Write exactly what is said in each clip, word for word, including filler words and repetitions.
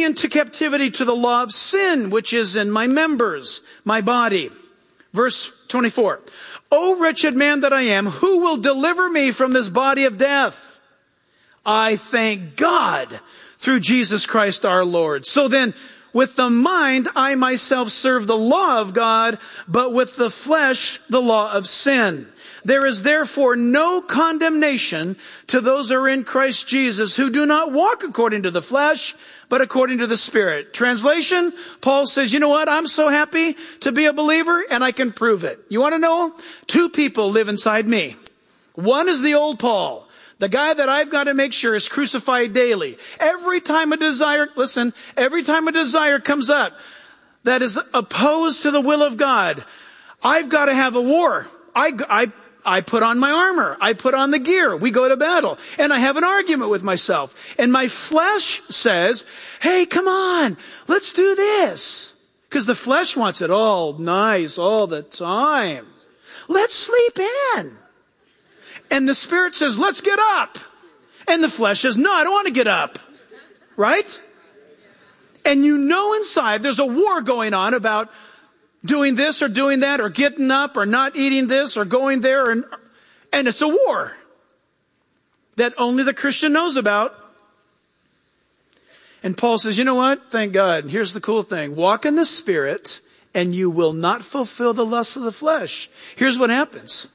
into captivity to the law of sin, which is in my members, my body. Verse twenty-four. O wretched man that I am, who will deliver me from this body of death? I thank God through Jesus Christ our Lord. So then, with the mind, I myself serve the law of God, but with the flesh, the law of sin. There is therefore no condemnation to those who are in Christ Jesus, who do not walk according to the flesh, but according to the Spirit. Translation, Paul says, you know what? I'm so happy to be a believer, and I can prove it. You want to know? Two people live inside me. One is the old Paul, the guy that I've got to make sure is crucified daily. Every time a desire, listen, every time a desire comes up that is opposed to the will of God, I've got to have a war. I, I, I put on my armor. I put on the gear. We go to battle. And I have an argument with myself. And my flesh says, hey, come on, let's do this. Because the flesh wants it all nice all the time. Let's sleep in. And the Spirit says, let's get up. And the flesh says, no, I don't want to get up. Right? And you know inside there's a war going on about doing this or doing that, or getting up, or not eating this, or going there, and, and it's a war that only the Christian knows about. And Paul says, you know what? Thank God. Here's the cool thing. Walk in the Spirit, and you will not fulfill the lusts of the flesh. Here's what happens.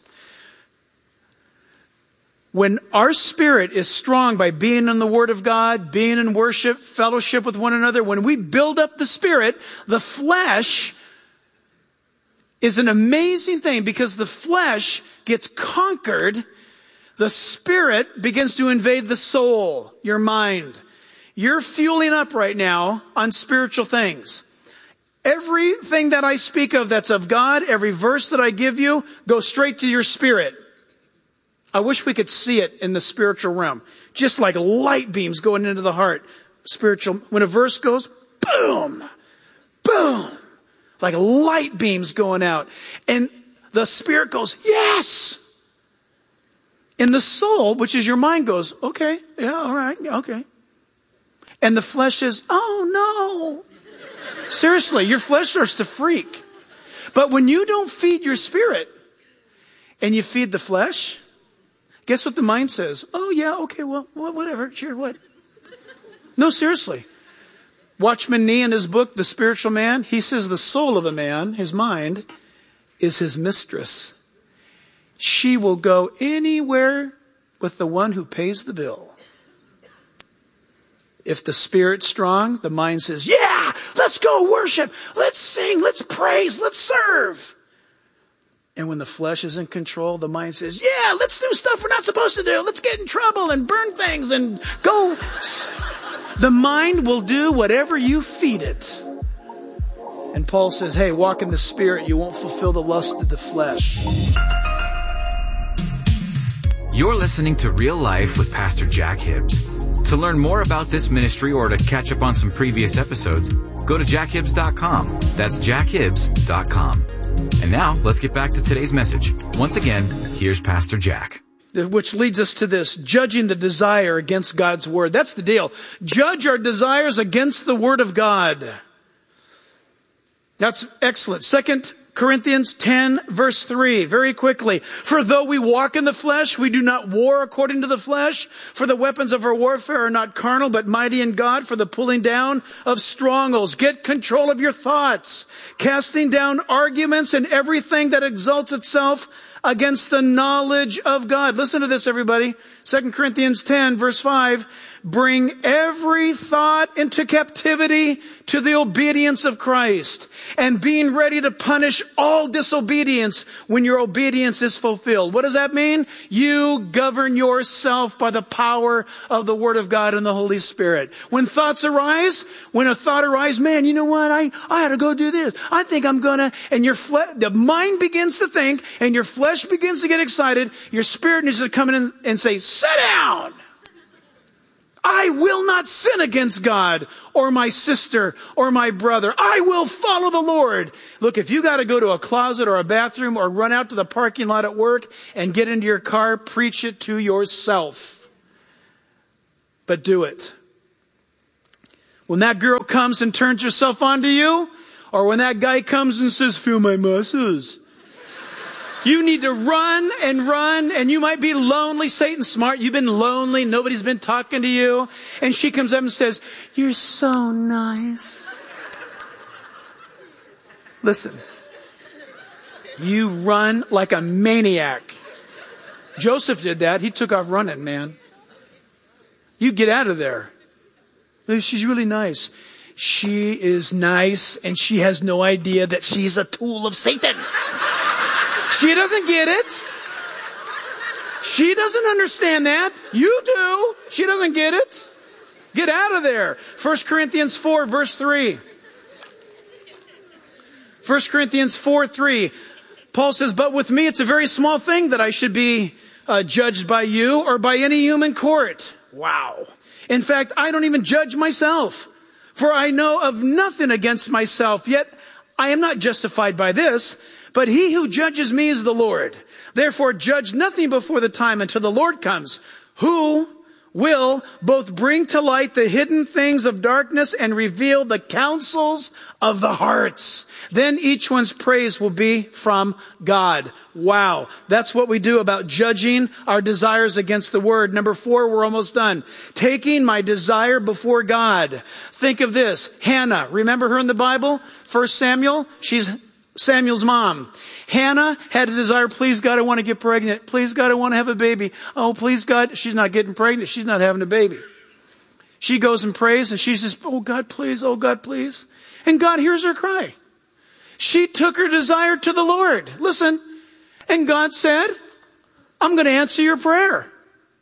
When our spirit is strong by being in the Word of God, being in worship, fellowship with one another, when we build up the Spirit, the flesh is an amazing thing, because the flesh gets conquered. The Spirit begins to invade the soul, your mind. You're fueling up right now on spiritual things. Everything that I speak of that's of God, every verse that I give you, goes straight to your spirit. I wish we could see it in the spiritual realm. Just like light beams going into the heart. Spiritual, when a verse goes, boom, boom. Like light beams going out. And the Spirit goes, yes! And the soul, which is your mind, goes, okay, yeah, all right, okay. And the flesh says, oh no. Seriously, your flesh starts to freak. But when you don't feed your spirit and you feed the flesh, guess what the mind says? Oh yeah, okay, well, whatever, sure, what? No, seriously. Watchman Nee in his book, The Spiritual Man, he says the soul of a man, his mind, is his mistress. She will go anywhere with the one who pays the bill. If the spirit's strong, the mind says, yeah, let's go worship, let's sing, let's praise, let's serve. And when the flesh is in control, the mind says, yeah, let's do stuff we're not supposed to do. Let's get in trouble and burn things and go. The mind will do whatever you feed it. And Paul says, hey, walk in the Spirit. You won't fulfill the lust of the flesh. You're listening to Real Life with Pastor Jack Hibbs. To learn more about this ministry or to catch up on some previous episodes, go to jack hibbs dot com. That's jack hibbs dot com. And now, let's get back to today's message. Once again, here's Pastor Jack. Which leads us to this, judging the desire against God's Word. That's the deal. Judge our desires against the Word of God. That's excellent. Second Corinthians ten, verse three, very quickly. For though we walk in the flesh, we do not war according to the flesh. For the weapons of our warfare are not carnal, but mighty in God for the pulling down of strongholds. Get control of your thoughts, casting down arguments and everything that exalts itself against the knowledge of God. Listen to this, everybody. Second Corinthians ten, verse five. Bring every thought into captivity to the obedience of Christ, and being ready to punish all disobedience when your obedience is fulfilled. What does that mean? You govern yourself by the power of the Word of God and the Holy Spirit. When thoughts arise, when a thought arises, man, you know what? I, I ought to go do this. I think I'm gonna, and your fle- the mind begins to think, and your flesh begins to get excited. Your spirit needs to come in and say, sit down. I will not sin against God or my sister or my brother. I will follow the Lord. Look, if you got to go to a closet or a bathroom or run out to the parking lot at work and get into your car, preach it to yourself. But do it. When that girl comes and turns herself onto you, or when that guy comes and says, feel my muscles, you need to run and run, and you might be lonely. Satan's smart. You've been lonely. Nobody's been talking to you. And she comes up and says, you're so nice. Listen, you run like a maniac. Joseph did that. He took off running, man. You get out of there. She's really nice. She is nice, and she has no idea that she's a tool of Satan. She doesn't get it. She doesn't understand that. You do. She doesn't get it. Get out of there. First Corinthians four, verse three. First Corinthians four, three. Paul says, but with me it's a very small thing that I should be uh, judged by you or by any human court. Wow. In fact, I don't even judge myself. For I know of nothing against myself, yet I am not justified by this. But he who judges me is the Lord. Therefore judge nothing before the time until the Lord comes, who will both bring to light the hidden things of darkness and reveal the counsels of the hearts. Then each one's praise will be from God. Wow. That's what we do about judging our desires against the word. Number four, we're almost done. Taking my desire before God. Think of this. Hannah, remember her in the Bible? First Samuel, she's Samuel's mom. Hannah had a desire, please God, I want to get pregnant. Please God, I want to have a baby. Oh, please God, she's not getting pregnant. She's not having a baby. She goes and prays and she says, oh God, please, oh God, please. And God hears her cry. She took her desire to the Lord. Listen, and God said, I'm going to answer your prayer.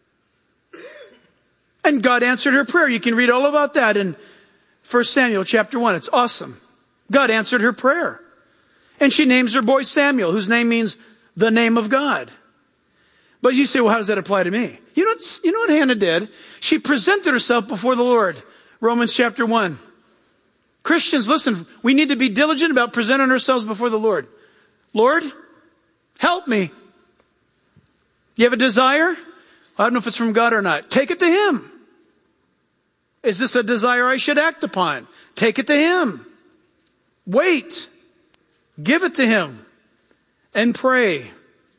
And God answered her prayer. You can read all about that in First Samuel chapter one. It's awesome. God answered her prayer. And she names her boy Samuel, whose name means the name of God. But you say, well, how does that apply to me? You know, what, you know what Hannah did? She presented herself before the Lord. Romans chapter one. Christians, listen, we need to be diligent about presenting ourselves before the Lord. Lord, help me. You have a desire? I don't know if it's from God or not. Take it to Him. Is this a desire I should act upon? Take it to Him. Wait. Give it to Him and pray.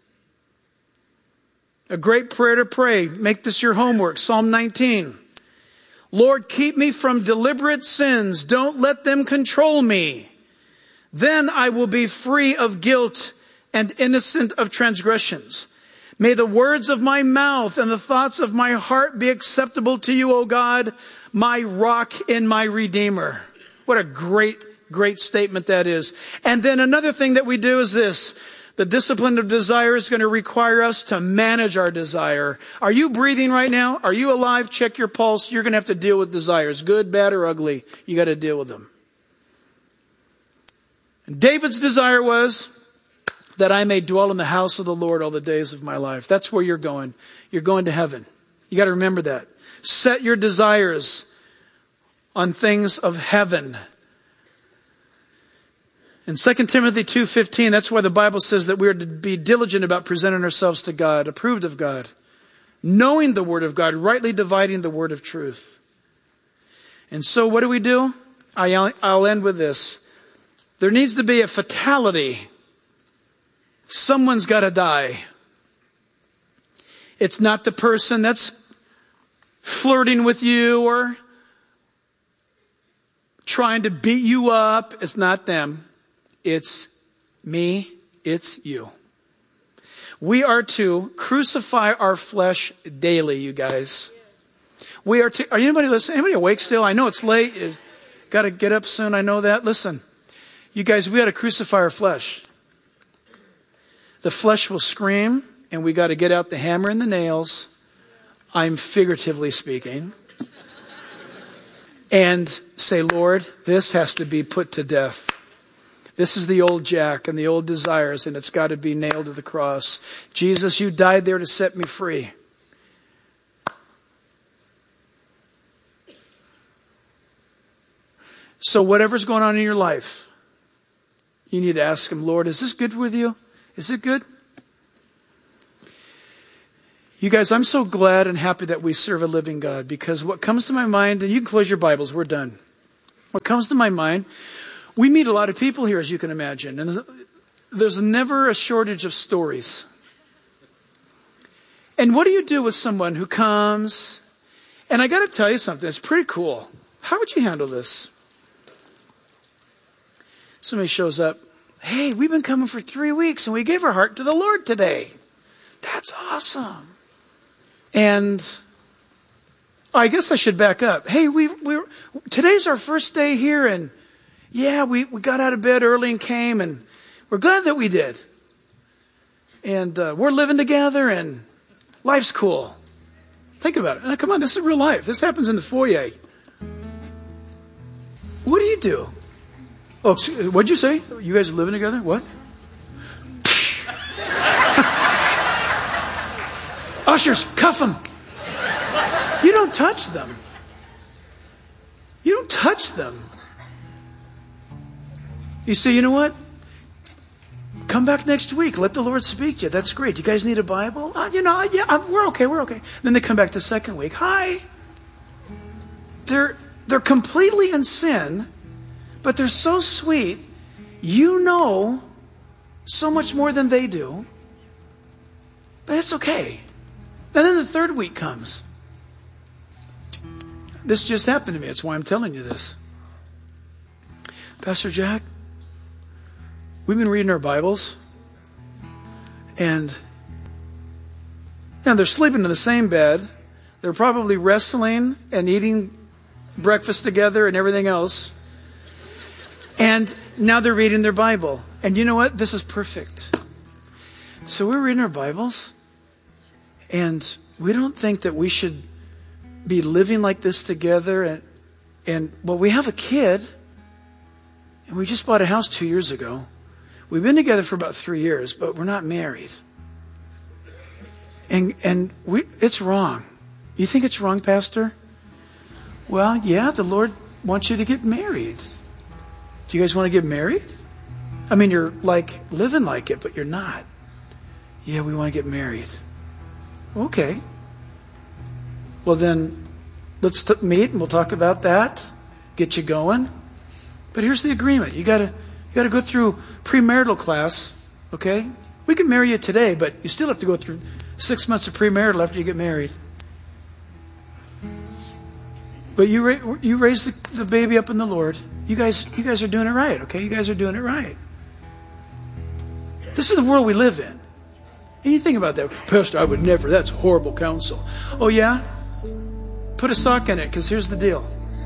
A great prayer to pray. Make this your homework. Psalm nineteen. Lord, keep me from deliberate sins. Don't let them control me. Then I will be free of guilt and innocent of transgressions. May the words of my mouth and the thoughts of my heart be acceptable to you, O God, my rock and my redeemer. What a great Great statement that is. And then another thing that we do is this. The discipline of desire is going to require us to manage our desire. Are you breathing right now? Are you alive? Check your pulse. You're going to have to deal with desires. Good, bad, or ugly. You got to deal with them. And David's desire was that I may dwell in the house of the Lord all the days of my life. That's where you're going. You're going to heaven. You got to remember that. Set your desires on things of heaven. In Second Timothy two fifteen, that's why the Bible says that we are to be diligent about presenting ourselves to God, approved of God, knowing the Word of God, rightly dividing the Word of truth. And so what do we do? I'll end with this. There needs to be a fatality. Someone's got to die. It's not the person that's flirting with you or trying to beat you up. It's not them. It's me. It's you. We are to crucify our flesh daily, you guys. We are to, are anybody listening? Anybody awake still? I know it's late. You got to get up soon. I know that. Listen, you guys, we got to crucify our flesh. The flesh will scream, and we got to get out the hammer and the nails. I'm figuratively speaking. And say, Lord, this has to be put to death. This is the old Jack and the old desires, and it's got to be nailed to the cross. Jesus, you died there to set me free. So whatever's going on in your life, you need to ask Him, Lord, is this good with you? Is it good? You guys, I'm so glad and happy that we serve a living God, because what comes to my mind, and you can close your Bibles, we're done. what comes to my mind, we meet a lot of people here, as you can imagine, and there's never a shortage of stories. And what do you do with someone who comes, and I got to tell you something, it's pretty cool. How would you handle this? Somebody shows up, hey, we've been coming for three weeks and we gave our heart to the Lord today. That's awesome. And I guess I should back up. Hey, we we today's our first day here, and yeah, we, we got out of bed early and came, and we're glad that we did. And uh, we're living together, and life's cool. Think about it. Now, come on, this is real life. This happens in the foyer. What do you do? Oh, what'd you say? You guys are living together? What? Ushers, cuff them. You don't touch them. You don't touch them. You say, you know what? Come back next week. Let the Lord speak to you. That's great. You guys need a Bible? Uh, you know, yeah, I'm, we're okay. We're okay. Then they come back the second week. Hi. They're they're completely in sin, but they're so sweet. You know so much more than they do. But it's okay. And then the third week comes. This just happened to me. That's why I'm telling you this. Pastor Jack, we've been reading our Bibles, and, and they're sleeping in the same bed. They're probably wrestling and eating breakfast together and everything else. And now they're reading their Bible. And you know what? This is perfect. So we're reading our Bibles, and we don't think that we should be living like this together. And, and well, we have a kid, and we just bought a house two years ago. We've been together for about three years, but we're not married. And and we it's wrong. You think it's wrong, Pastor? Well, yeah, the Lord wants you to get married. Do you guys want to get married? I mean, you're like living like it, but you're not. Yeah, we want to get married. Okay. Well, then let's t- meet and we'll talk about that. Get you going. But here's the agreement. You gotta you gotta go through premarital class. Okay? We can marry you today, but you still have to go through six months of premarital after you get married. But you ra- you raise the, the baby up in the Lord. You guys you guys are doing it right. Okay? You guys are doing it right. This is the world we live in. And you think about that. Pastor, I would never. That's horrible counsel. Oh, yeah? Put a sock in it, because here's the deal.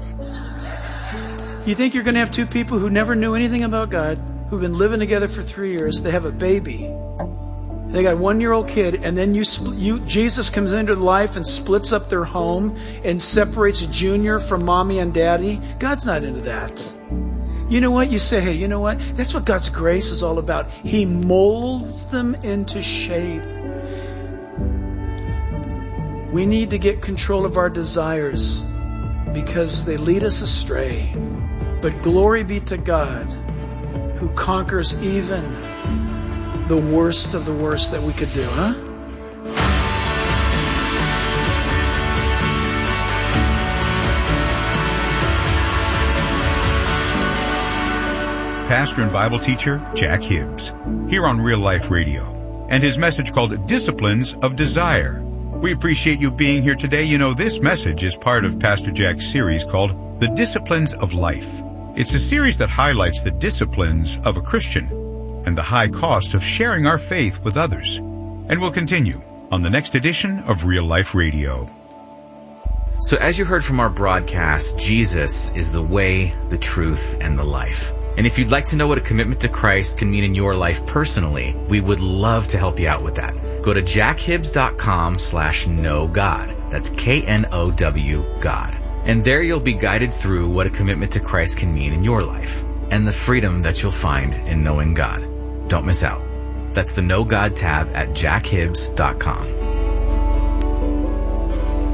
You think you're going to have two people who never knew anything about God, who've been living together for three years. They have a baby. They got a one-year-old kid, and then you, you, Jesus comes into life and splits up their home and separates Junior from mommy and daddy. God's not into that. You know what? You say, hey, you know what? That's what God's grace is all about. He molds them into shape. We need to get control of our desires because they lead us astray. But glory be to God who conquers even the worst of the worst that we could do, huh? Pastor and Bible teacher Jack Hibbs, here on Real Life Radio, and his message called Disciplines of Desire. We appreciate you being here today. You know, this message is part of Pastor Jack's series called The Disciplines of Life. It's a series that highlights the disciplines of a Christian and the high cost of sharing our faith with others. And we'll continue on the next edition of Real Life Radio. So as you heard from our broadcast, Jesus is the way, the truth, and the life. And if you'd like to know what a commitment to Christ can mean in your life personally, we would love to help you out with that. Go to jackhibbs.com slash know God. That's K N O W God. And there you'll be guided through what a commitment to Christ can mean in your life and the freedom that you'll find in knowing God. Don't miss out. That's the Know God tab at jackhibbs dot com.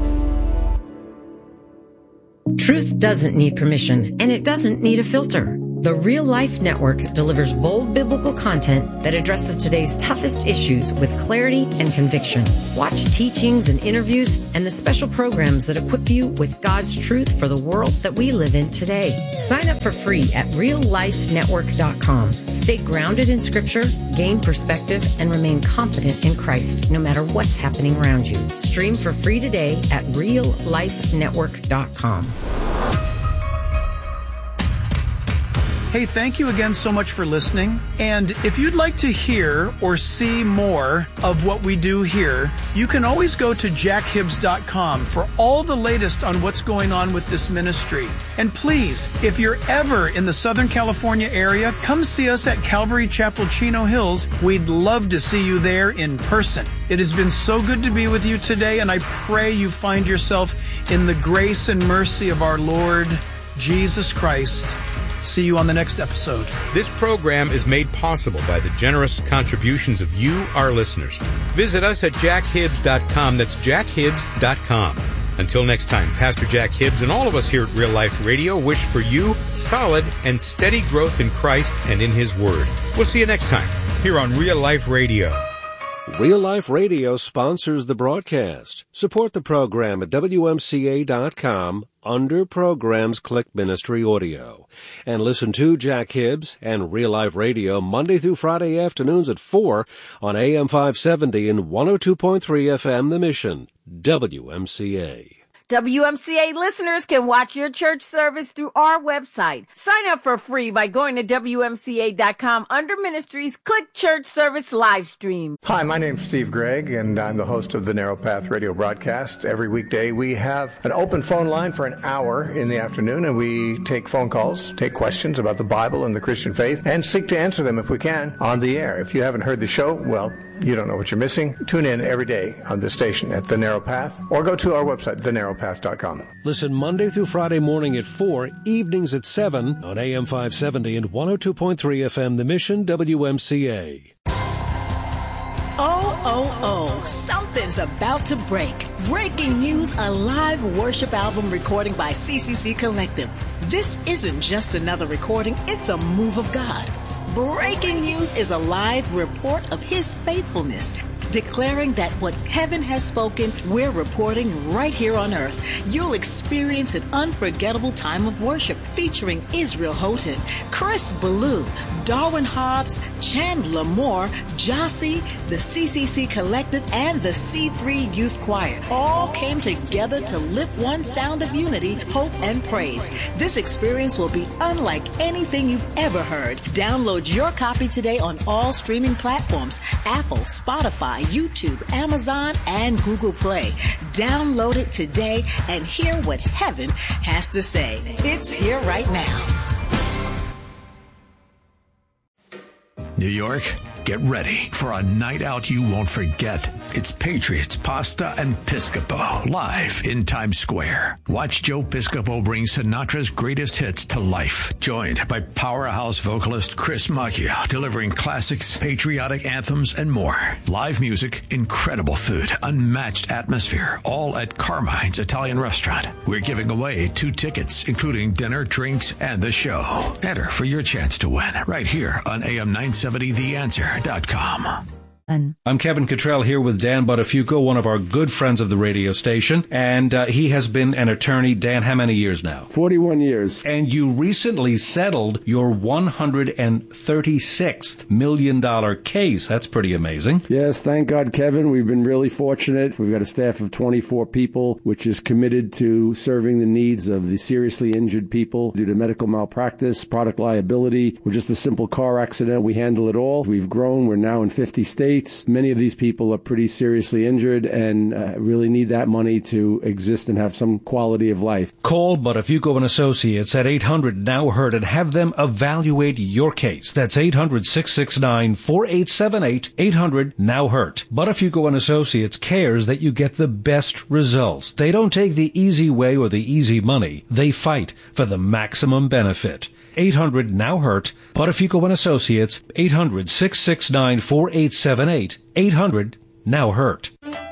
Truth doesn't need permission, and it doesn't need a filter. The Real Life Network delivers bold biblical content that addresses today's toughest issues with clarity and conviction. Watch teachings and interviews and the special programs that equip you with God's truth for the world that we live in today. Sign up for free at real life network dot com. Stay grounded in Scripture, gain perspective, and remain confident in Christ no matter what's happening around you. Stream for free today at real life network dot com. Hey, thank you again so much for listening. And if you'd like to hear or see more of what we do here, you can always go to jack hibbs dot com for all the latest on what's going on with this ministry. And please, if you're ever in the Southern California area, come see us at Calvary Chapel, Chino Hills. We'd love to see you there in person. It has been so good to be with you today, and I pray you find yourself in the grace and mercy of our Lord Jesus Christ. See you on the next episode. This program is made possible by the generous contributions of you, our listeners. Visit us at jack hibbs dot com. That's jack hibbs dot com. Until next time, Pastor Jack Hibbs and all of us here at Real Life Radio wish for you solid and steady growth in Christ and in His Word. We'll see you next time here on Real Life Radio. Real Life Radio sponsors the broadcast. Support the program at W M C A dot com. Under Programs, click Ministry Audio. And listen to Jack Hibbs and Real Life Radio Monday through Friday afternoons at four on A M five seventy and one oh two point three F M The Mission, W M C A. W M C A listeners can watch your church service through our website. Sign up for free by going to W M C A dot com. Under Ministries, click Church Service Live Stream. Hi, my name's Steve Gregg, and I'm the host of the Narrow Path Radio broadcast. Every weekday, we have an open phone line for an hour in the afternoon, and we take phone calls, take questions about the Bible and the Christian faith, and seek to answer them, if we can, on the air. If you haven't heard the show, well, you don't know what you're missing. Tune in every day on this station at The Narrow Path, or go to our website, the narrow path dot com. Listen Monday through Friday morning at four, evenings at seven on A M five seventy and one oh two point three F M The Mission, W M C A. Oh, oh, oh, something's about to break. Breaking news, a live worship album recording by C C C Collective. This isn't just another recording, it's a move of God. Breaking news is a live report of His faithfulness, declaring that what heaven has spoken, we're reporting right here on earth. You'll experience an unforgettable time of worship featuring Israel Houghton, Chris Ballou, Darwin Hobbs, Chandler Moore, Jossie, the C C C Collective, and the C three Youth Choir all came together to lift one sound of unity, hope, and praise. This experience will be unlike anything you've ever heard. Download your copy today on all streaming platforms: Apple, Spotify, YouTube, Amazon, and Google Play. Download it today and hear what heaven has to say. It's here right now. New York, get ready for a night out you won't forget. It's Patriots, Pasta, and Piscopo, live in Times Square. Watch Joe Piscopo bring Sinatra's greatest hits to life, joined by powerhouse vocalist Chris Macchia, delivering classics, patriotic anthems, and more. Live music, incredible food, unmatched atmosphere, all at Carmine's Italian Restaurant. We're giving away two tickets, including dinner, drinks, and the show. Enter for your chance to win right here on A M nine seventy the answer dot com. I'm Kevin Cottrell here with Dan Buttafuoco, one of our good friends of the radio station, and uh, he has been an attorney. Dan, how many years now? forty-one years. And you recently settled your one hundred thirty-sixth million dollars case. That's pretty amazing. Yes, thank God, Kevin. We've been really fortunate. We've got a staff of twenty-four people, which is committed to serving the needs of the seriously injured people due to medical malpractice, product liability, or just a simple car accident. We handle it all. We've grown. We're now in fifty states. Many of these people are pretty seriously injured and uh, really need that money to exist and have some quality of life. Call Buttafuoco and Associates at eight hundred now heard and have them evaluate your case. That's eight hundred, six six nine, four eight seven eight, eight hundred now hurt. Buttafuoco and Associates cares that you get the best results. They don't take the easy way or the easy money. They fight for the maximum benefit. eight hundred now hurt. Buttafuoco and Associates, eight hundred, six six nine, four eight seven eight, eight hundred now hurt.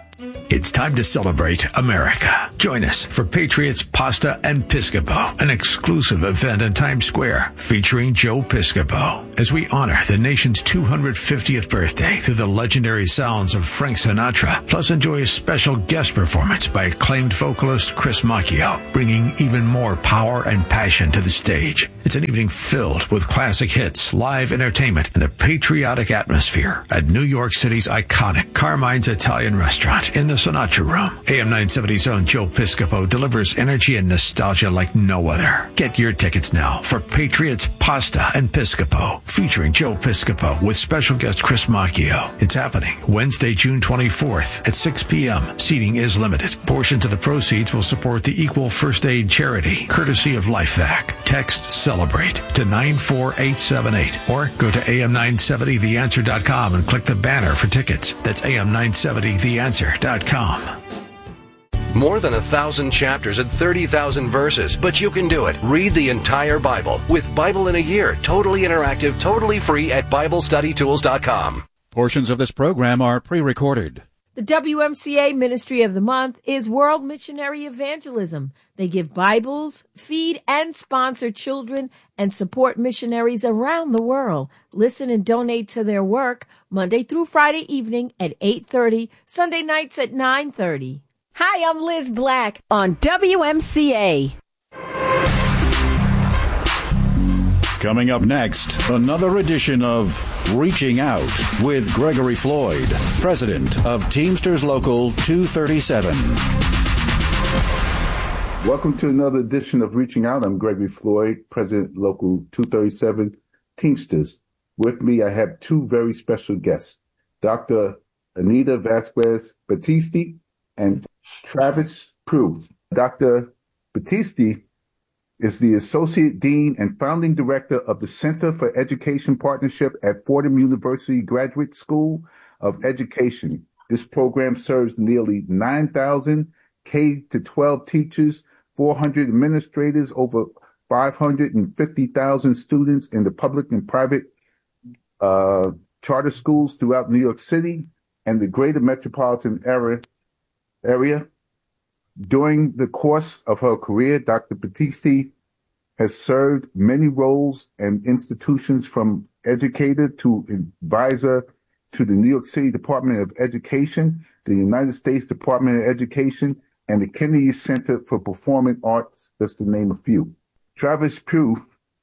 It's time to celebrate America. Join us for Patriots Pasta and Piscopo, an exclusive event in Times Square featuring Joe Piscopo, as we honor the nation's two hundred fiftieth birthday through the legendary sounds of Frank Sinatra, plus enjoy a special guest performance by acclaimed vocalist Chris Macchio, bringing even more power and passion to the stage. It's an evening filled with classic hits, live entertainment, and a patriotic atmosphere at New York City's iconic Carmine's Italian Restaurant in the Sinatra Room. A M nine seventy's own Joe Piscopo delivers energy and nostalgia like no other. Get your tickets now for Patriots Pasta and Piscopo, featuring Joe Piscopo with special guest Chris Macchio. It's happening Wednesday, June twenty-fourth at six p.m. Seating is limited. Portions of the proceeds will support the Equal First Aid charity, courtesy of LifeVac. Text CELEBRATE to nine four eight seven eight or go to A M nine seventy the answer dot com and click the banner for tickets. That's A M nine seventy the answer dot com. More than a thousand chapters and thirty thousand verses, but you can do it. Read the entire Bible with Bible in a Year, totally interactive, totally free at Bible Study Tools dot com. Portions of this program are pre-recorded. The W M C A Ministry of the Month is World Missionary Evangelism. They give Bibles, feed and sponsor children, and support missionaries around the world. Listen and donate to their work Monday through Friday evening at eight thirty, Sunday nights at nine thirty. Hi, I'm Liz Black on W M C A. Coming up next, another edition of Reaching Out with Gregory Floyd, president of Teamsters Local two thirty-seven. Welcome to another edition of Reaching Out. I'm Gregory Floyd, president Local two thirty-seven Teamsters. With me, I have two very special guests, Doctor Anita Vasquez Battisti and Travis Prue. Doctor Battisti is the Associate Dean and Founding Director of the Center for Education Partnership at Fordham University Graduate School of Education. This program serves nearly nine thousand K through twelve teachers, four hundred administrators, over five hundred fifty thousand students in the public and private uh, charter schools throughout New York City and the greater metropolitan area. area. During the course of her career, Doctor Battisti has served many roles and institutions, from educator to advisor to the New York City Department of Education, the United States Department of Education, and the Kennedy Center for Performing Arts, just to name a few. Travis Prue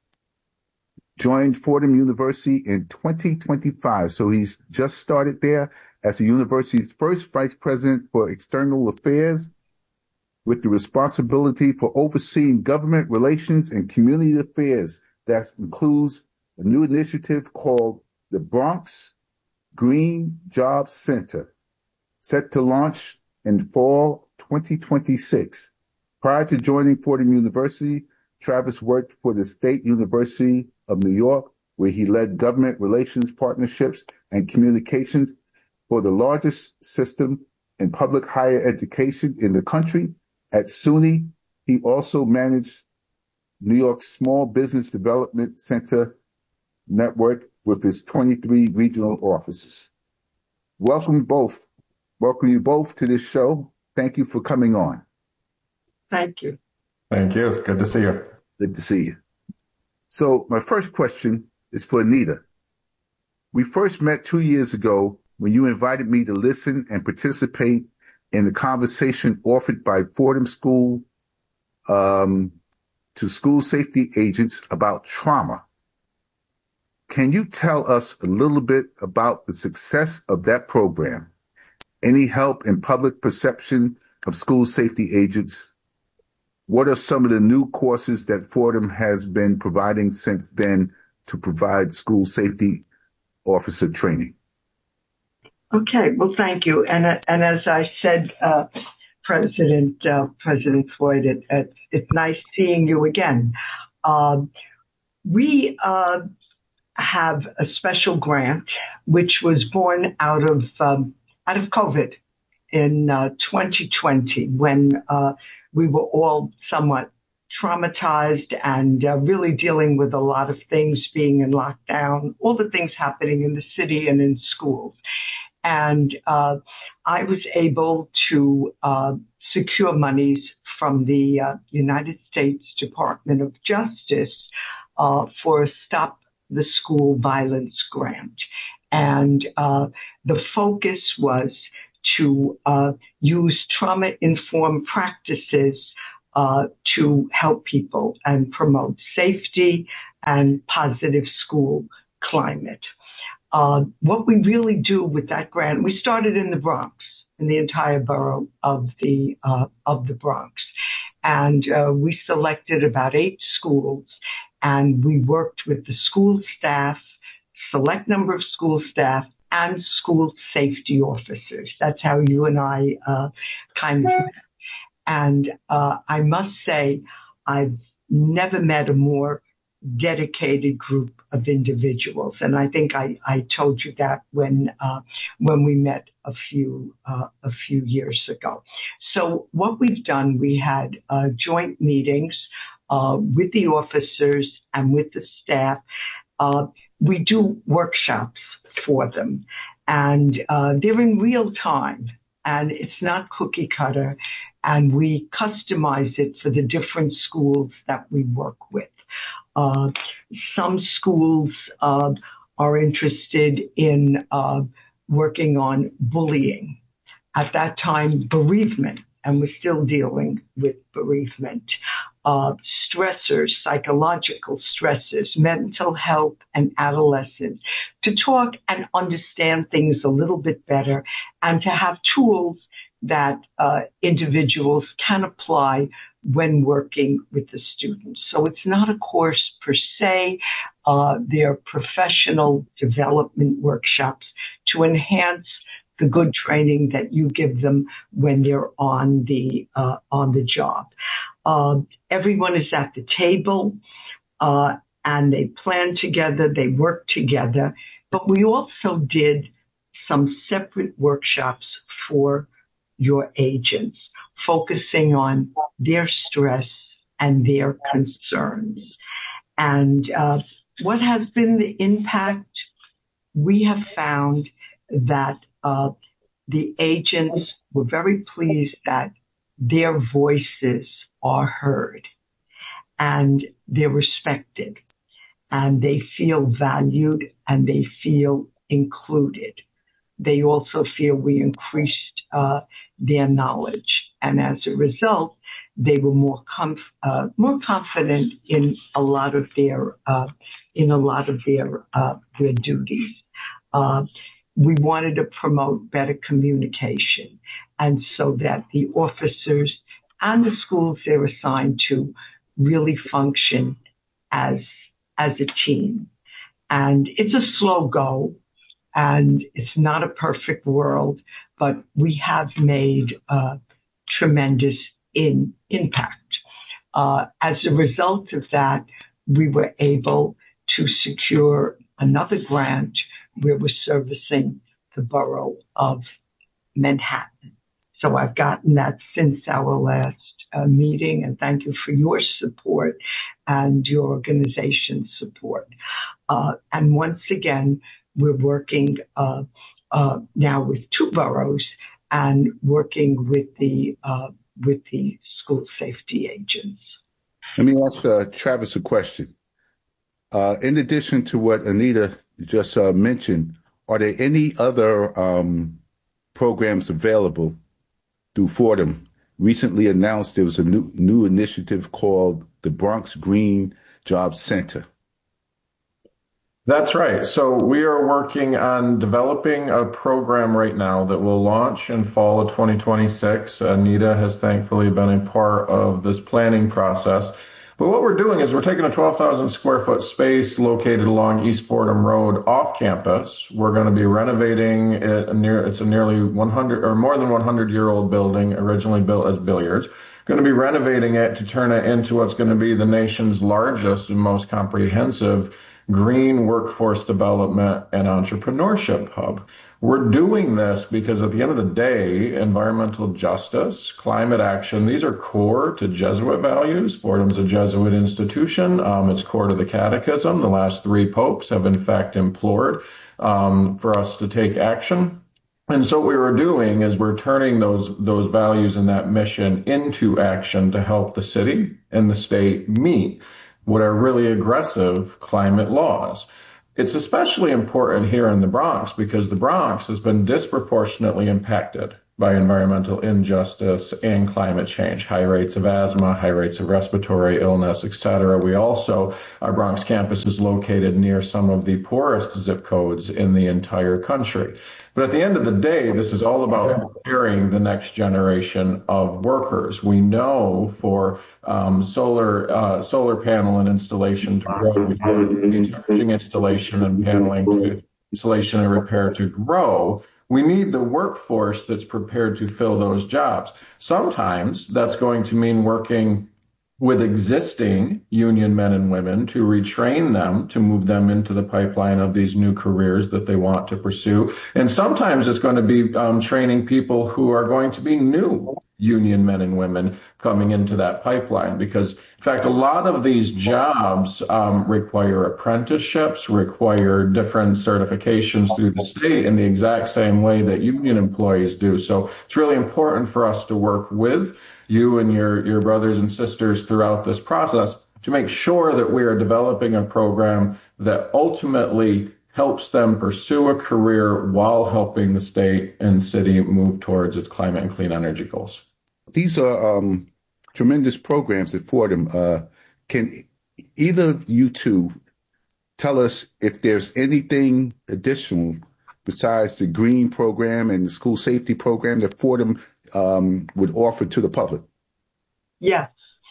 joined Fordham University in twenty twenty-five, so he's just started there as the university's first vice president for external affairs, with the responsibility for overseeing government relations and community affairs. That includes a new initiative called the Bronx Green Jobs Center, set to launch in fall twenty twenty-six. Prior to joining Fordham University, Travis worked for the State University of New York, where he led government relations partnerships and communications for the largest system in public higher education in the country. At SUNY, he also managed New York's Small Business Development Center network with its twenty-three regional offices. Welcome both. Welcome you both to this show. Thank you for coming on. Thank you. Thank you. Good to see you. Good to see you. So my first question is for Anita. We first met two years ago when you invited me to listen and participate in the conversation offered by Fordham School um, to school safety agents about trauma. Can you tell us a little bit about the success of that program? Any help in public perception of school safety agents? What are some of the new courses that Fordham has been providing since then to provide school safety officer training? Okay, well, thank you. And and as I said, uh, President uh, President Floyd, it, it, it's nice seeing you again. Um, we uh, have a special grant which was born out of um, out of COVID in uh, twenty twenty, when uh, we were all somewhat traumatized and uh, really dealing with a lot of things, being in lockdown, all the things happening in the city and in schools. And uh, I was able to uh, secure monies from the uh, United States Department of Justice uh, for a Stop the School Violence grant. And uh, the focus was to uh, use trauma-informed practices uh, to help people and promote safety and positive school climate. Uh, what we really do with that grant, we started in the Bronx, in the entire borough of the uh, of the Bronx, and uh, we selected about eight schools, and we worked with the school staff, select number of school staff, and school safety officers. That's how you and I uh, kind of met. And uh, I must say, I've never met a more dedicated group of individuals, and I think I, I told you that when uh, when we met a few uh, a few years ago. So what we've done, we had uh, joint meetings uh, with the officers and with the staff. Uh, we do workshops for them, and uh, they're in real time, and it's not cookie cutter, and we customize it for the different schools that we work with. Uh, some schools uh, are interested in uh, working on bullying. At that time, bereavement, and we're still dealing with bereavement. Uh, stressors, psychological stresses, mental health, and adolescence, to talk and understand things a little bit better, and to have tools that uh, individuals can apply when working with the students. So it's not a course per se. Uh, they're professional development workshops to enhance the good training that you give them when they're on the uh, on the job. Uh, everyone is at the table, uh, and they plan together, they work together. But we also did some separate workshops for your agents, focusing on their stress and their concerns. And uh, what has been the impact? We have found that uh, the agents were very pleased that their voices are heard and they're respected and they feel valued and they feel included. They also feel we increased uh, their knowledge, and as a result, they were more comf- uh, more confident in a lot of their uh, in a lot of their uh, their duties. Uh, we wanted to promote better communication, and so that the officers and the schools they're assigned to really function as as a team. And it's a slow go, and it's not a perfect world, but we have made uh, tremendous in impact. Uh, as a result of that, we were able to secure another grant where we're servicing the borough of Manhattan. So I've gotten that since our last uh, meeting, and thank you for your support and your organization's support. Uh, and once again, we're working uh, uh, now with two boroughs and working with the uh, with the school safety agents. Let me ask uh, Travis a question. Uh, in addition to what Anita just uh, mentioned, are there any other um, programs available through Fordham? Recently announced there was a new new initiative called the Bronx Green Jobs Center. That's right. So we are working on developing a program right now that will launch in fall of twenty twenty-six. Anita has thankfully been a part of this planning process. But what we're doing is we're taking a twelve thousand square foot space located along East Fordham Road off campus. We're going to be renovating it. Near, it's a nearly one hundred or more than one hundred year old building, originally built as billiards. Going to be renovating it to turn it into what's going to be the nation's largest and most comprehensive green workforce development and entrepreneurship hub. We're doing this because at the end of the day, environmental justice, climate action, these are core to Jesuit values. Fordham's a Jesuit institution. Um, it's core to the catechism. The last three popes have in fact implored um, for us to take action. And so what we were doing is we're turning those those values and that mission into action to help the city and the state meet what are really aggressive climate laws. It's especially important here in the Bronx because the Bronx has been disproportionately impacted by environmental injustice and climate change, high rates of asthma, high rates of respiratory illness, et cetera. We also, our Bronx campus is located near some of the poorest zip codes in the entire country. But at the end of the day, this is all about preparing the next generation of workers. We know for um, solar uh, solar panel and installation to grow, charging installation and paneling to installation and repair to grow. We need the workforce that's prepared to fill those jobs. Sometimes that's going to mean working with existing union men and women to retrain them, to move them into the pipeline of these new careers that they want to pursue. And sometimes it's going to be um, training people who are going to be new union men and women coming into that pipeline. Because, in fact, a lot of these jobs um, require apprenticeships, require different certifications through the state in the exact same way that union employees do. So it's really important for us to work with you and your, your brothers and sisters throughout this process to make sure that we are developing a program that ultimately helps them pursue a career while helping the state and city move towards its climate and clean energy goals. These are um, tremendous programs at Fordham. Uh, can either of you two tell us if there's anything additional besides the green program and the school safety program that Fordham um, would offer to the public? Yes.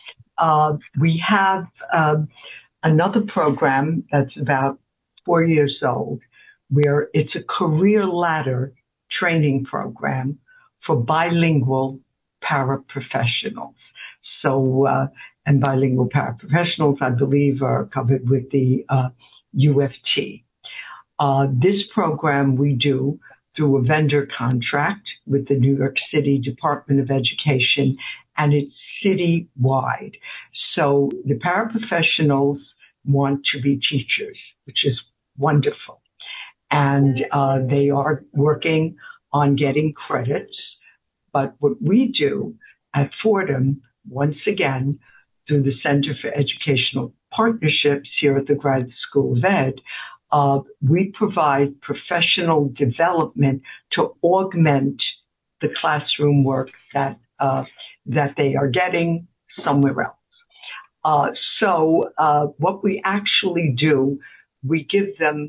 Uh, we have um, another program that's about four years old, where it's a career ladder training program for bilingual paraprofessionals. So, uh, and bilingual paraprofessionals, I believe, are covered with the uh, U F T. Uh, this program we do through a vendor contract with the New York City Department of Education, and it's city-wide. So the paraprofessionals want to be teachers, which is wonderful. And uh, they are working on getting credits. But what we do at Fordham, once again, through the Center for Educational Partnerships here at the Grad School of Ed, uh, we provide professional development to augment the classroom work that uh, that they are getting somewhere else. Uh, so uh, what we actually do, we give them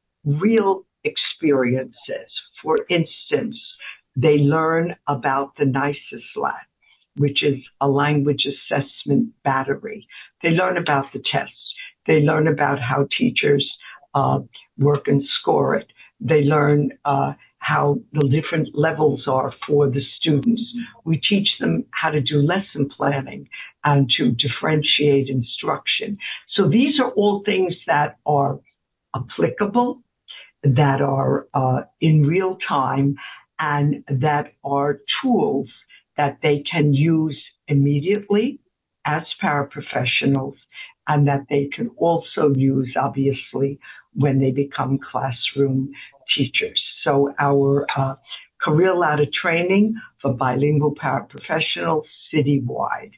real experiences. For instance, they learn about the NYSESLAT, which is a language assessment battery. They learn about the tests. They learn about how teachers uh, work and score it. They learn uh, how the different levels are for the students. We teach them how to do lesson planning and to differentiate instruction. So these are all things that are applicable, that are uh, in real time, and that are tools that they can use immediately as paraprofessionals, and that they can also use, obviously, when they become classroom teachers. So our uh, career ladder training for bilingual paraprofessionals citywide.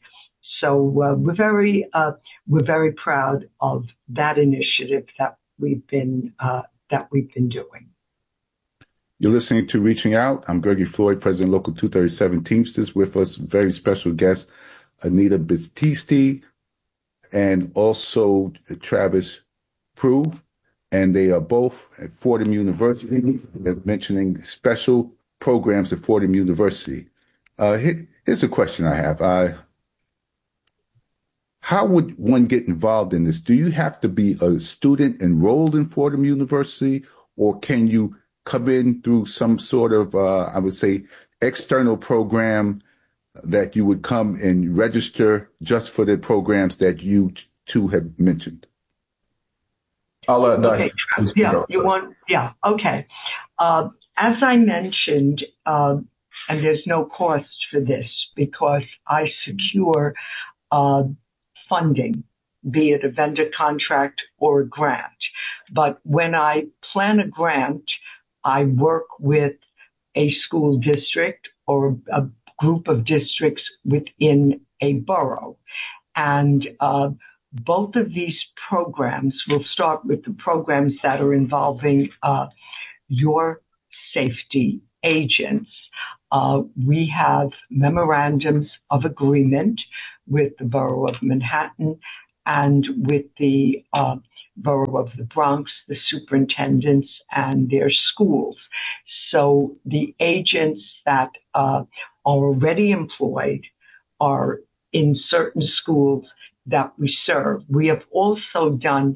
So uh, we're very uh, we're very proud of that initiative that we've been uh, that we've been doing. You're listening to Reaching Out. I'm Gregory Floyd, President Local two thirty-seven Teamsters. With us, very special guest, Anita Battisti, and also Travis Prue. And they are both at Fordham University. They're mentioning special programs at Fordham University. Uh, here, here's a question I have. Uh, how would one get involved in this? Do you have to be a student enrolled in Fordham University, or can you come in through some sort of, uh, I would say, external program that you would come and register just for the programs that you t- two have mentioned? I'll let Doug. Okay. Yeah, you want, yeah, okay. Uh, as I mentioned, uh, and there's no cost for this because I secure uh, funding, be it a vendor contract or a grant. But when I plan a grant, I work with a school district or a group of districts within a borough. And uh, both of these programs, we'll start with the programs that are involving uh, your safety agents. Uh, we have memorandums of agreement with the Borough of Manhattan and with the uh, Borough of the Bronx, the superintendents and their schools. So the agents that uh, are already employed are in certain schools that we serve. We have also done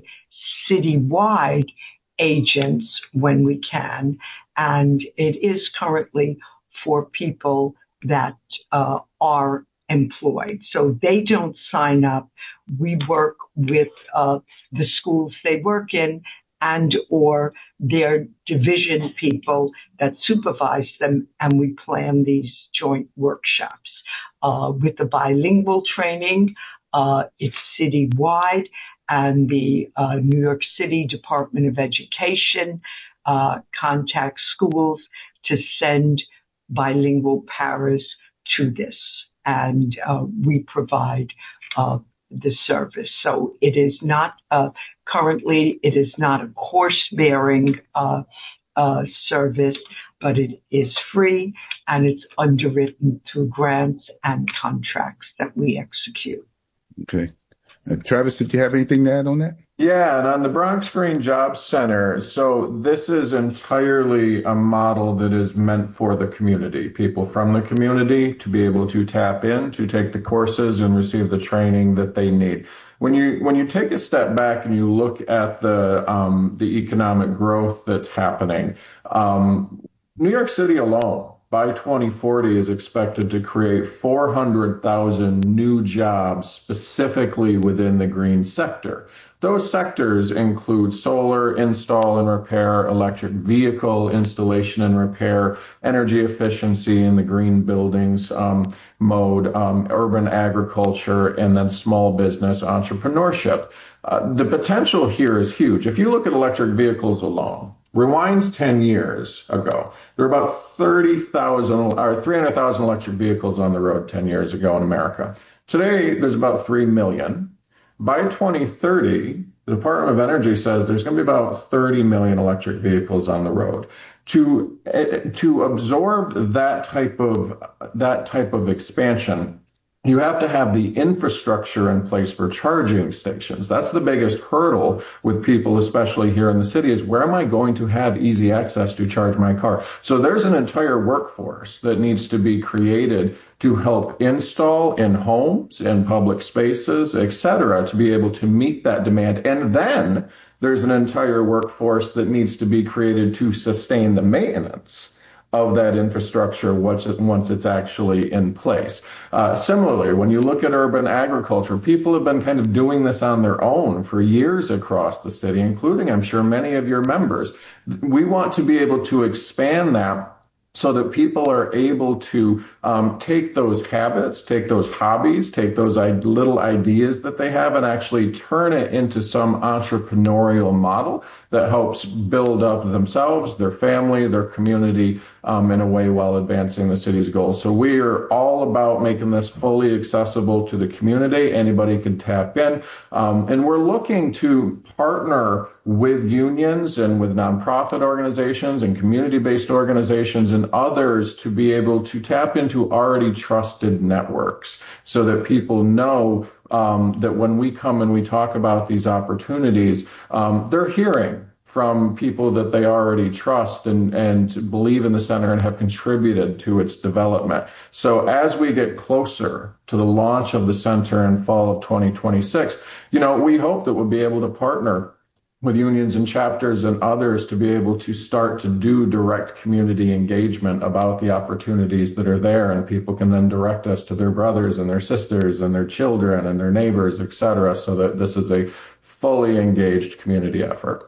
citywide agents when we can, and it is currently for people that uh, are employed. So they don't sign up. We work with uh, the schools they work in and or their division people that supervise them, and we plan these joint workshops. Uh, with the bilingual training, uh, it's citywide, and the uh, New York City Department of Education uh, contacts schools to send bilingual paras to this, and uh, we provide uh, the service. So it is not uh, currently it is not a course-bearing uh, uh, service, but it is free and it's underwritten through grants and contracts that we execute. Okay. Uh, Travis, did you have anything to add on that? Yeah, and on the Bronx Green Jobs Center, so this is entirely a model that is meant for the community, people from the community to be able to tap in, to take the courses and receive the training that they need. When you when you take a step back and you look at the um, the economic growth that's happening, um, New York City alone, by twenty forty, is expected to create four hundred thousand new jobs specifically within the green sector. Those sectors include solar install and repair, electric vehicle installation and repair, energy efficiency in the green buildings um, mode, um, urban agriculture, and then small business entrepreneurship. Uh, the potential here is huge. If you look at electric vehicles alone, rewind ten years ago, there were about thirty thousand or three hundred thousand electric vehicles on the road ten years ago in America. Today, there's about three million. By twenty thirty, the Department of Energy says there's going to be about thirty million electric vehicles on the road. To to absorb that type of that type of expansion, you have to have the infrastructure in place for charging stations. That's the biggest hurdle with people, especially here in the city, is where am I going to have easy access to charge my car? So there's an entire workforce that needs to be created to help install in homes, in public spaces, et cetera, to be able to meet that demand. And then there's an entire workforce that needs to be created to sustain the maintenance of that infrastructure once, it, once it's actually in place. Uh, similarly, when you look at urban agriculture, people have been kind of doing this on their own for years across the city, including, I'm sure, many of your members. We want to be able to expand that so that people are able to um, take those habits, take those hobbies, take those little ideas that they have and actually turn it into some entrepreneurial model that helps build up themselves, their family, their community um, in a way while advancing the city's goals. So we are all about making this fully accessible to the community. Anybody can tap in. Um, and we're looking to partner with unions and with nonprofit organizations and community-based organizations and others to be able to tap into already trusted networks so that people know um, that when we come and we talk about these opportunities, um, they're hearing from people that they already trust and, and believe in the center and have contributed to its development. So as we get closer to the launch of the center in fall of twenty twenty-six, you know, we hope that we'll be able to partner with unions and chapters and others to be able to start to do direct community engagement about the opportunities that are there, and people can then direct us to their brothers and their sisters and their children and their neighbors, et cetera, so that this is a fully engaged community effort.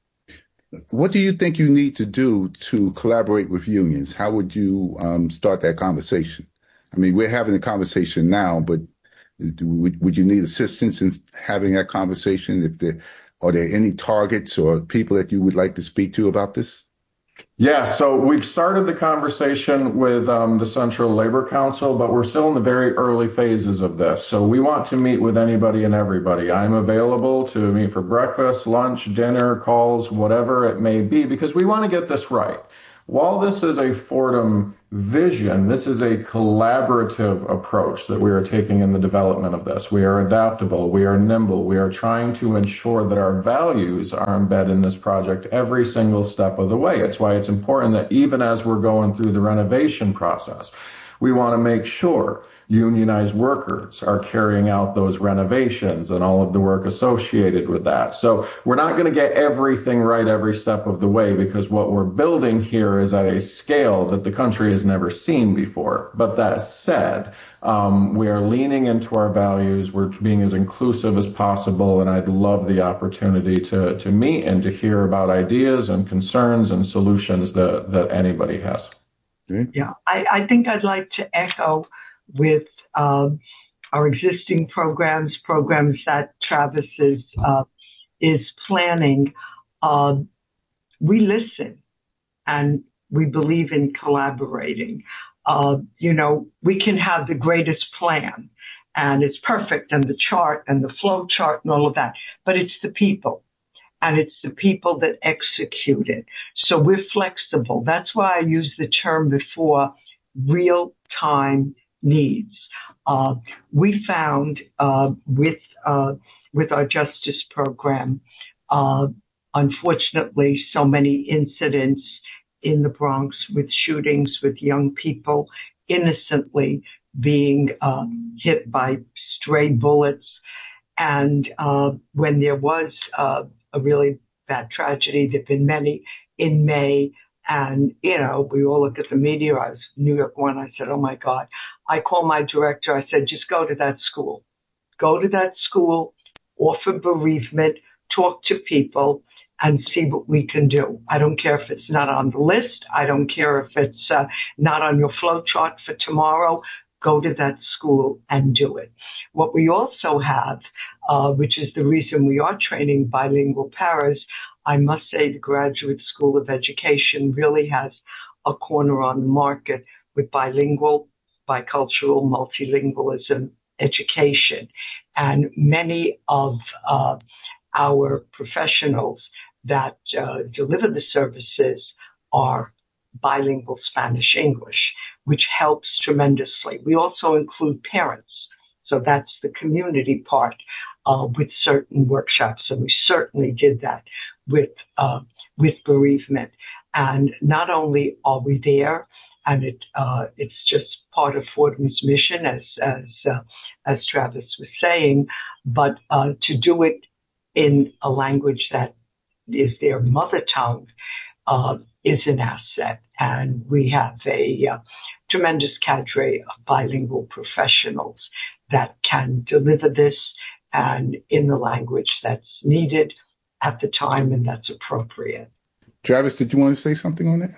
What do you think you need to do to collaborate with unions? How would you um, start that conversation? I mean, we're having a conversation now, but would, would you need assistance in having that conversation? If there, are there any targets or people that you would like to speak to about this? Yeah, so we've started the conversation with um, the Central Labor Council, but we're still in the very early phases of this. So we want to meet with anybody and everybody. I'm available to meet for breakfast, lunch, dinner, calls, whatever it may be, because we want to get this right. While this is a Fordham vision, this is a collaborative approach that we are taking in the development of this. We are adaptable, we are nimble, we are trying to ensure that our values are embedded in this project every single step of the way. It's why it's important that even as we're going through the renovation process, we want to make sure unionized workers are carrying out those renovations and all of the work associated with that. So we're not going to get everything right every step of the way, because what we're building here is at a scale that the country has never seen before. But that said, um, we are leaning into our values. We're being as inclusive as possible. And I'd love the opportunity to, to meet and to hear about ideas and concerns and solutions that, that anybody has. Yeah, I, I think I'd like to echo with um, our existing programs, programs that Travis is, uh, is planning. Uh, we listen and we believe in collaborating. Uh, you know, we can have the greatest plan and it's perfect and the chart and the flow chart and all of that, but it's the people. And it's the people that execute it. So we're flexible. That's why I used the term before, real-time needs. Uh, we found uh, with uh, with our justice program, uh, unfortunately, so many incidents in the Bronx with shootings, with young people innocently being uh, hit by stray bullets. And uh, when there was uh, a really bad tragedy, there have been many in May. And, you know, we all look at the media. I was in New York one. I said, oh, my God. I called my director. I said, just go to that school. Go to that school, offer bereavement, talk to people, and see what we can do. I don't care if it's not on the list. I don't care if it's uh, not on your flow chart for tomorrow. Go to that school and do it. What we also have, uh, which is the reason we are training bilingual paras, I must say the Graduate School of Education really has a corner on the market with bilingual, bicultural, multilingualism education. And many of uh, our professionals that uh, deliver the services are bilingual Spanish-English, which helps tremendously. We also include parents. So that's the community part uh, with certain workshops. And we certainly did that with uh, with bereavement. And not only are we there, and it uh, it's just part of Fordham's mission, as as uh, as Travis was saying, but uh, to do it in a language that is their mother tongue uh, is an asset. And we have a uh, tremendous cadre of bilingual professionals that can deliver this and in the language that's needed at the time and that's appropriate. Travis, did you want to say something on that?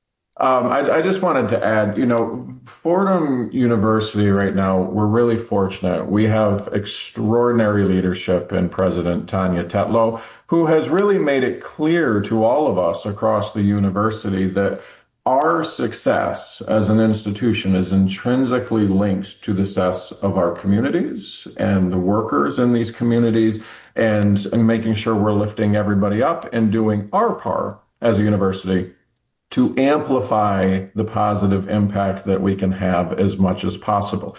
Um, I, I just wanted to add, you know, Fordham University right now, we're really fortunate. We have extraordinary leadership in President Tanya Tetlow, who has really made it clear to all of us across the university that our success as an institution is intrinsically linked to the success of our communities and the workers in these communities, and, and making sure we're lifting everybody up and doing our part as a university to amplify the positive impact that we can have as much as possible.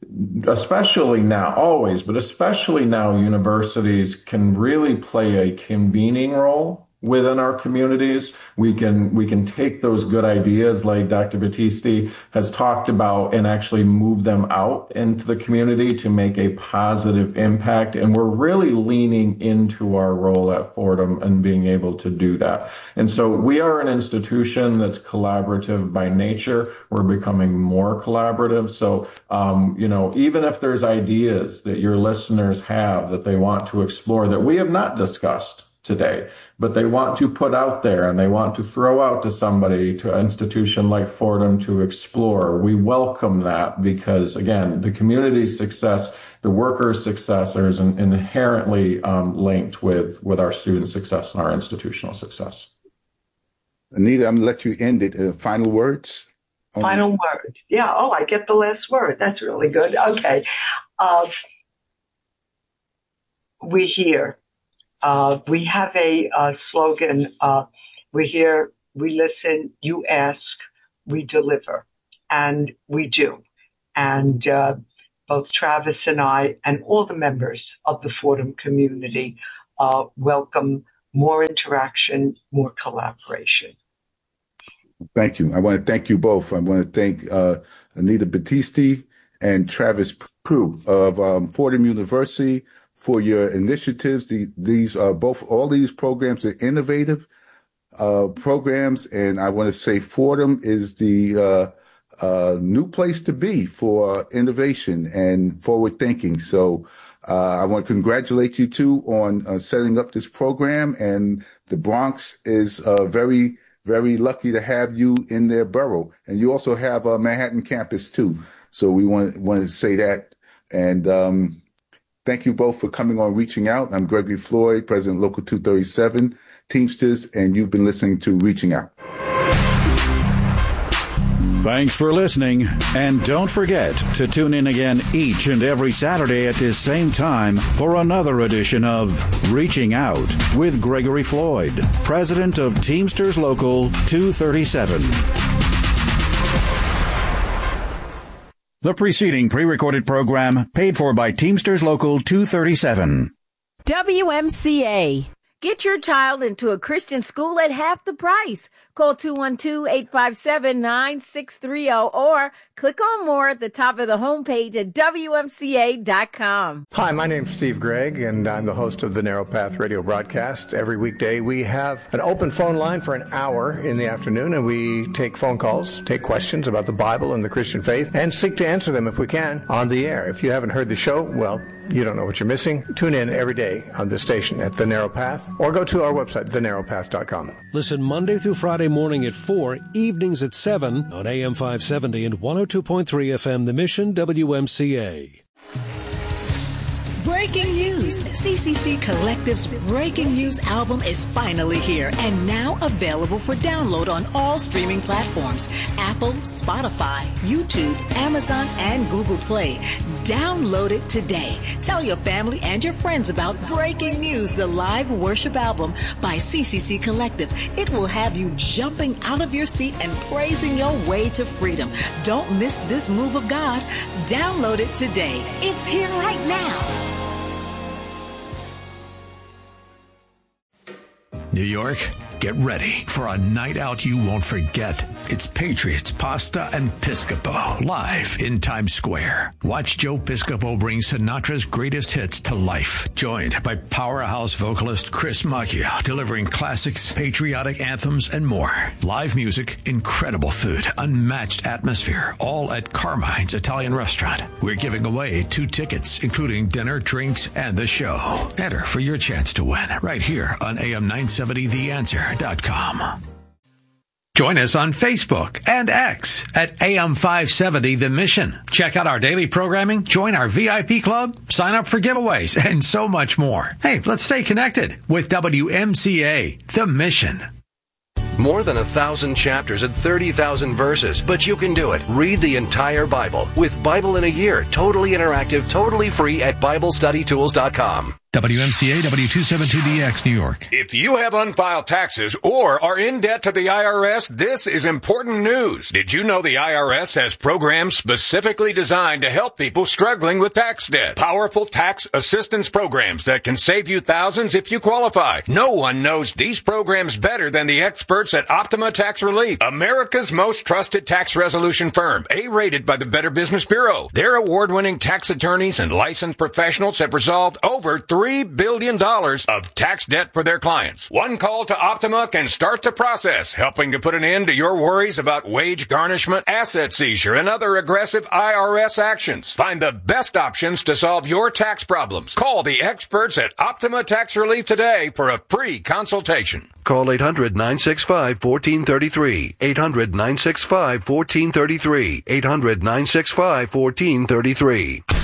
Especially now, always, but especially now, universities can really play a convening role within our communities. We can we can take those good ideas like Doctor Battisti has talked about and actually move them out into the community to make a positive impact. And we're really leaning into our role at Fordham and being able to do that. And so we are an institution that's collaborative by nature. We're becoming more collaborative. So, um, you know, even if there's ideas that your listeners have that they want to explore that we have not discussed today, but they want to put out there and they want to throw out to somebody, to an institution like Fordham to explore, we welcome that because, again, the community's success, the workers' success is inherently um, linked with, with our student success and our institutional success. Anita, I'm going to let you end it. Uh, final words? Final word. Yeah. Oh, I get the last word. That's really good. Okay. Uh, we hear. Uh, we have a, a slogan. Uh, we hear, we listen, you ask, we deliver. And we do. And uh, both Travis and I and all the members of the Fordham community uh, welcome more interaction, more collaboration. Thank you. I want to thank you both. I want to thank uh, Anita Battisti and Travis Prue of um, Fordham University for your initiatives. The, these are both, all these programs are innovative uh, programs, and I want to say Fordham is the uh, uh, new place to be for innovation and forward thinking. So uh, I want to congratulate you two on uh, setting up this program, and the Bronx is uh, very very lucky to have you in their borough. And you also have a Manhattan campus too. So we want, want to say that. And um, thank you both for coming on Reaching Out. I'm Gregory Floyd, President Local two thirty-seven, Teamsters, and you've been listening to Reaching Out. Thanks for listening, and don't forget to tune in again each and every Saturday at this same time for another edition of Reaching Out with Gregory Floyd, President of Teamsters Local two thirty-seven. The preceding pre-recorded program paid for by Teamsters Local two thirty-seven. W M C A. Get your child into a Christian school at half the price. Call two one two, eight five seven, nine six three zero or click on more at the top of the homepage at W M C A dot com. Hi, my name's Steve Gregg, and I'm the host of the Narrow Path radio broadcast. Every weekday we have an open phone line for an hour in the afternoon, and we take phone calls, take questions about the Bible and the Christian faith, and seek to answer them if we can on the air. If you haven't heard the show, well, you don't know what you're missing. Tune in every day on this station at The Narrow Path, or go to our website, the narrow path dot com. Listen Monday through Friday morning at four, evenings at seven on A M five seventy and one oh two point three F M, The Mission, W M C A. Breaking news. C C C Collective's Breaking News album is finally here and now available for download on all streaming platforms: Apple, Spotify, YouTube, Amazon, and Google Play. Download it today. Tell your family and your friends about Breaking News, the live worship album by C C C Collective. It will have you jumping out of your seat and praising your way to freedom. Don't miss this move of God. Download it today. It's here right now. New York, get ready for a night out you won't forget. It's Patriots, Pasta, and Piscopo, live in Times Square. Watch Joe Piscopo bring Sinatra's greatest hits to life. Joined by powerhouse vocalist Chris Macchia, delivering classics, patriotic anthems, and more. Live music, incredible food, unmatched atmosphere, all at Carmine's Italian Restaurant. We're giving away two tickets, including dinner, drinks, and the show. Enter for your chance to win right here on A M nine seventy the answer dot com. Join us on Facebook and X at A M five seventy The Mission. Check out our daily programming, join our V I P club, sign up for giveaways, and so much more. Hey, let's stay connected with W M C A, The Mission. More than a thousand chapters and thirty thousand verses, but you can do it. Read the entire Bible with Bible in a Year, totally interactive, totally free at Bible Study Tools dot com. W M C A W two seventy-two D X, New York. If you have unfiled taxes or are in debt to the I R S, this is important news. Did you know the I R S has programs specifically designed to help people struggling with tax debt? Powerful tax assistance programs that can save you thousands if you qualify. No one knows these programs better than the experts at Optima Tax Relief, America's most trusted tax resolution firm, A-rated by the Better Business Bureau. Their award-winning tax attorneys and licensed professionals have resolved over three billion dollars of tax debt for their clients. One call to Optima can start the process, helping to put an end to your worries about wage garnishment, asset seizure, and other aggressive I R S actions. Find the best options to solve your tax problems. Call the experts at Optima Tax Relief today for a free consultation. Call eight hundred, nine six five, one four three three. eight hundred, nine six five, one four three three. eight hundred, nine six five, one four three three.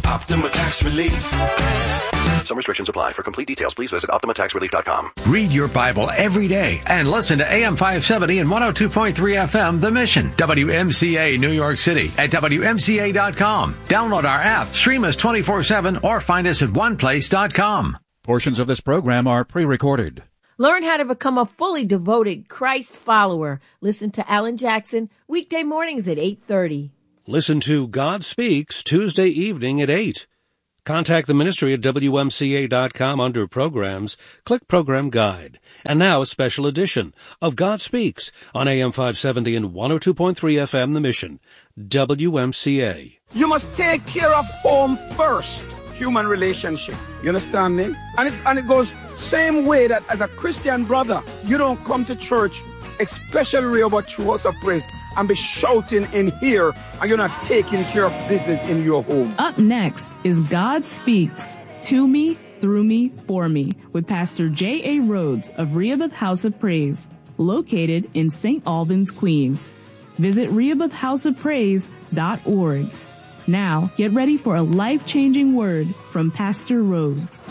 Optima Tax Relief. Some restrictions apply. For complete details, please visit Optima Tax Relief dot com. Read your Bible every day and listen to A M five seventy and one oh two point three F M, The Mission. W M C A New York City at W M C A dot com. Download our app, stream us twenty-four seven, or find us at one place dot com. Portions of this program are pre-recorded. Learn how to become a fully devoted Christ follower. Listen to Alan Jackson weekday mornings at eight thirty. Listen to God Speaks Tuesday evening at eight. Contact the ministry at W M C A dot com under Programs. Click Program Guide. And now a special edition of God Speaks on A M five seventy and one oh two point three F M, The Mission, W M C A. You must take care of home first. Human relationship. You understand me? And it, and it goes same way that as a Christian brother, you don't come to church, especially Rehoboth True House of Praise, and be shouting in here, and you're not taking care of business in your home. Up next is God Speaks, To Me, Through Me, For Me, with Pastor J A. Rhodes of Rehoboth House of Praise, located in Saint Albans, Queens. Visit rehoboth house of praise dot org. Now, get ready for a life-changing word from Pastor Rhodes.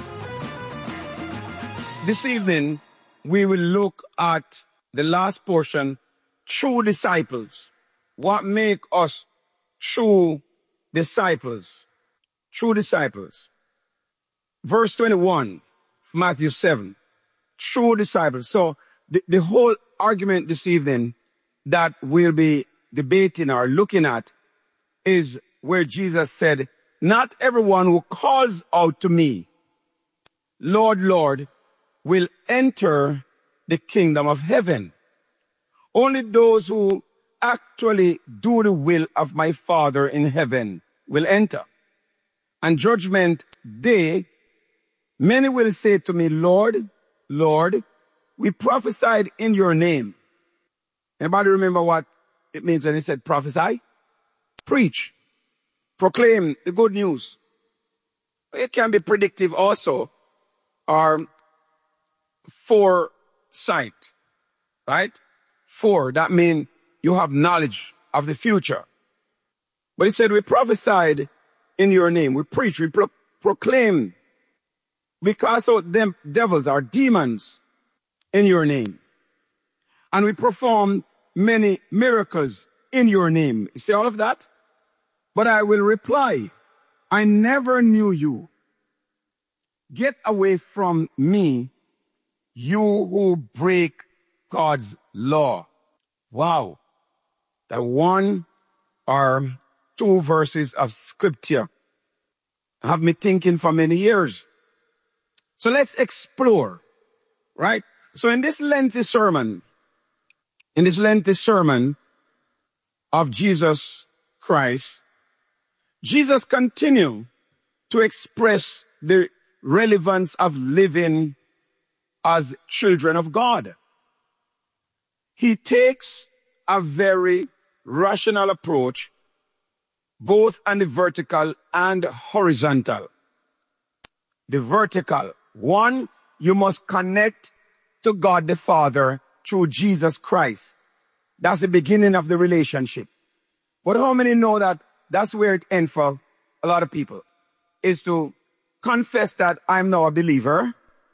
This evening, we will look at the last portion, true disciples. What make us true disciples? True disciples. Verse twenty-one, Matthew seven. True disciples. So the, the whole argument this evening that we'll be debating or looking at is where Jesus said, not everyone who calls out to me, Lord, Lord, will enter the kingdom of heaven. Only those who actually do the will of my Father in heaven will enter. And judgment day, many will say to me, Lord, Lord, we prophesied in your name. Anybody remember what it means when he said prophesy? Preach. Proclaim the good news. It can be predictive also, or foresight, right? For, that means you have knowledge of the future. But he said, we prophesied in your name. We preach, we pro- proclaim. We cast out them devils or demons in your name. And we perform many miracles in your name. You see all of that? But I will reply, I never knew you. Get away from me, you who break God's law. Wow. That one or two verses of scripture have me thinking for many years. So let's explore, right? So in this lengthy sermon, in this lengthy sermon of Jesus Christ, Jesus continued to express the relevance of living as children of God. He takes a very rational approach, both on the vertical and horizontal. The vertical, one, you must connect to God the Father through Jesus Christ. That's the beginning of the relationship. But how many know that that's where it ends for a lot of people, is to confess that I'm now a believer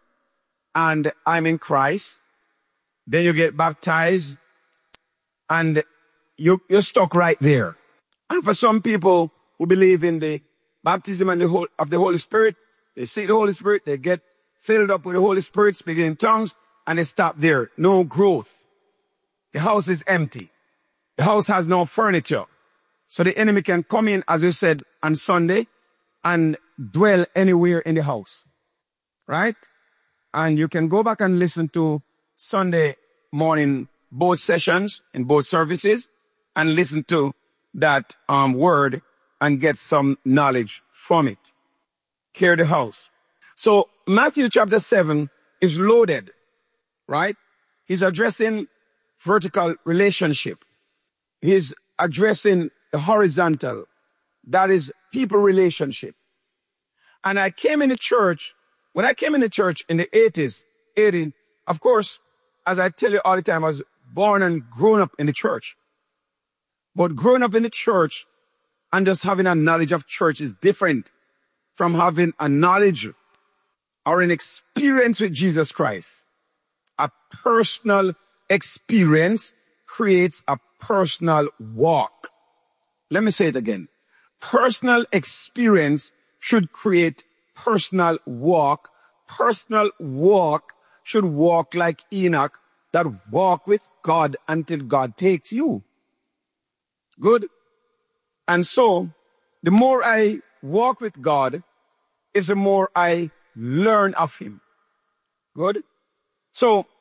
and I'm in Christ. Then you get baptized and you, you're stuck right there. And for some people who believe in the baptism and the whole, of the Holy Spirit, they see the Holy Spirit, they get filled up with the Holy Spirit, speaking in tongues, and they stop there. No growth. The house is empty. The house has no furniture. So the enemy can come in, as we said, on Sunday and dwell anywhere in the house. Right? And you can go back and listen to Sunday morning, both sessions in both services, and listen to that um, word and get some knowledge from it. Care the house. So Matthew chapter seven is loaded, right? He's addressing vertical relationship. He's addressing the horizontal, that is people relationship. And I came in the church, when I came in the church in the eighties, eighty, of course, as I tell you all the time, I was born and grown up in the church. But growing up in the church and just having a knowledge of church is different from having a knowledge or an experience with Jesus Christ. A personal experience creates a personal walk. Let me say it again. Personal experience should create personal walk. Personal walk should walk like Enoch, that walk with God until God takes you. Good? And so, the more I walk with God, is the more I learn of Him. Good? So,